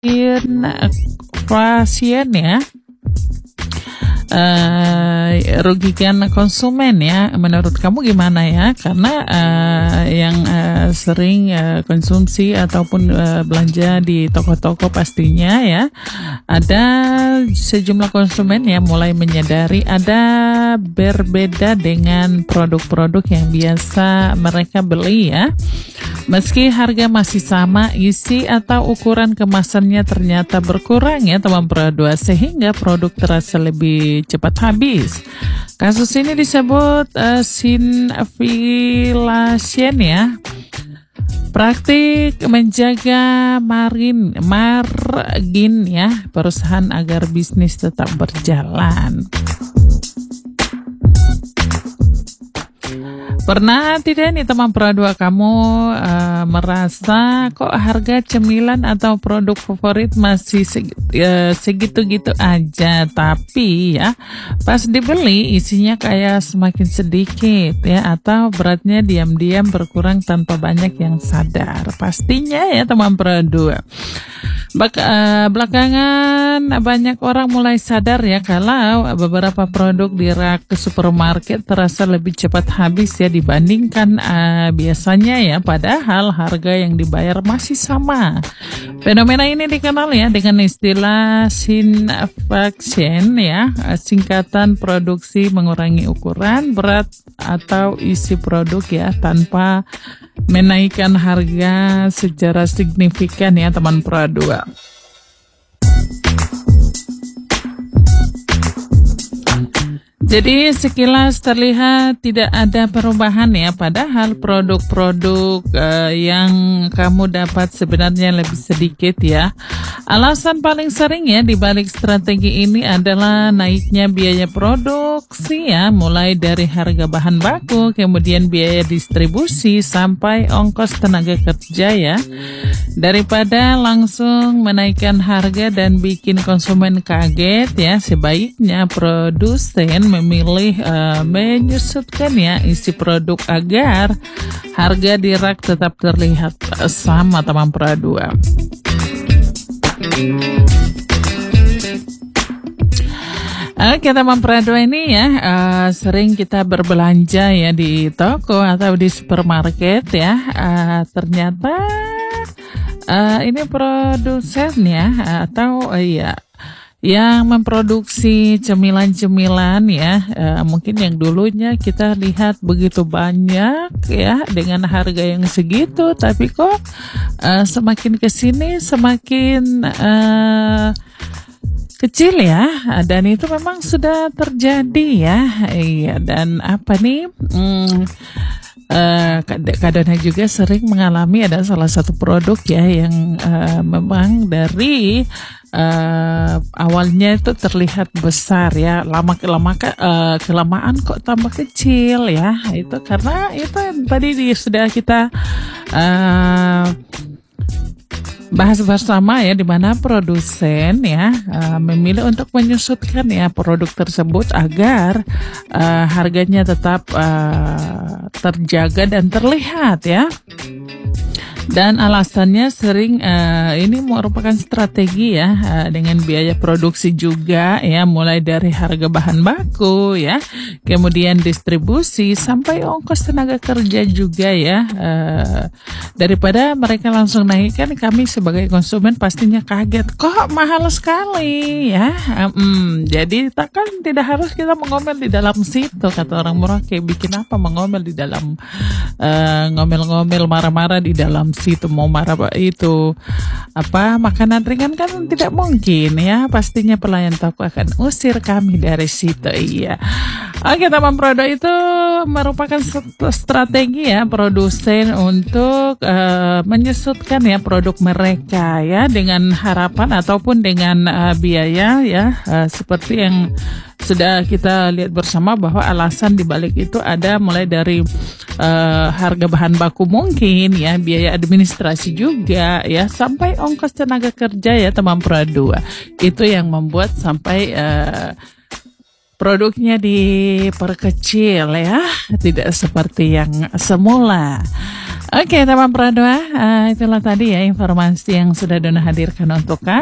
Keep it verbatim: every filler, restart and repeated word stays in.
pasien ya, uh, rugikan konsumen ya. Menurut kamu gimana ya? Karena uh, yang uh, sering uh, konsumsi ataupun uh, belanja di toko-toko pastinya ya, ada sejumlah konsumen yang mulai menyadari ada berbeda dengan produk-produk yang biasa mereka beli ya. Meski harga masih sama, isi atau ukuran kemasannya ternyata berkurang ya teman Pro2, sehingga produk terasa lebih cepat habis. Kasus ini disebut uh, sinflation ya. Praktik menjaga marin, margin ya perusahaan agar bisnis tetap berjalan. Pernah tidak nih teman Pro2 kamu uh, merasa kok harga cemilan atau produk favorit masih seg- uh, segitu-gitu aja, tapi ya pas dibeli isinya kayak semakin sedikit ya, atau beratnya diam-diam berkurang tanpa banyak yang sadar. Pastinya ya teman Pro2. Bak- uh, belakangan banyak orang mulai sadar ya kalau beberapa produk di rak supermarket terasa lebih cepat habis ya dibandingkan uh, biasanya ya, padahal harga yang dibayar masih sama. Fenomena ini dikenal ya dengan istilah sinflation ya, singkatan produksi mengurangi ukuran, berat atau isi produk ya, tanpa menaikkan harga secara signifikan ya teman Pro2. Jadi sekilas terlihat tidak ada perubahan ya, padahal produk-produk uh, yang kamu dapat sebenarnya lebih sedikit ya. Alasan paling sering ya di balik strategi ini adalah naiknya biaya produksi ya, mulai dari harga bahan baku, kemudian biaya distribusi sampai ongkos tenaga kerja ya. Daripada langsung menaikkan harga dan bikin konsumen kaget ya, sebaiknya produsen memilih uh, menyusutkan ya isi produk agar harga di rak tetap terlihat sama teman Pro2. Oke teman Pro2 ini ya, uh, sering kita berbelanja ya di toko atau di supermarket ya, uh, ternyata uh, ini produsen ya atau uh, ya yang memproduksi cemilan-cemilan ya, uh, mungkin yang dulunya kita lihat begitu banyak ya dengan harga yang segitu, tapi kok uh, semakin kesini semakin uh, kecil ya, dan itu memang sudah terjadi ya. Iya, dan apa nih? Hmm, Uh, kadang-kadang juga sering mengalami ada salah satu produk ya yang uh, memang dari uh, awalnya itu terlihat besar ya, lama kelama uh, kelamaan kok tambah kecil ya. Itu karena itu tadi di, sudah kita uh, bahas bersama ya, di mana produsen ya uh, memilih untuk menyusutkan ya produk tersebut agar uh, harganya tetap uh, terjaga dan terlihat ya. Dan alasannya sering uh, ini merupakan strategi ya, uh, dengan biaya produksi juga ya, mulai dari harga bahan baku ya, kemudian distribusi sampai ongkos tenaga kerja juga ya. Uh, daripada mereka langsung naikkan, kami sebagai konsumen pastinya kaget, kok mahal sekali ya. Um, jadi takkan tidak harus kita mengomel di dalam situ, kata orang murah, kayak bikin apa mengomel di dalam uh, ngomel-ngomel marah-marah di dalam situ, mau marah itu apa makanan ringan kan tidak mungkin ya, pastinya pelayan toko akan usir kami dari situ. Iya. Oke teman Pro2, itu merupakan strategi ya produsen untuk uh, menyusutkan ya produk mereka ya, dengan harapan ataupun dengan uh, biaya ya, uh, seperti yang sudah kita lihat bersama bahwa alasan dibalik itu ada mulai dari uh, harga bahan baku mungkin ya, biaya administrasi juga ya, sampai ongkos tenaga kerja ya teman Pro2. Itu yang membuat sampai uh, produknya diperkecil ya, tidak seperti yang semula. Oke, teman Pradwa, uh, itulah tadi ya informasi yang sudah Dona hadirkan untuk Kak.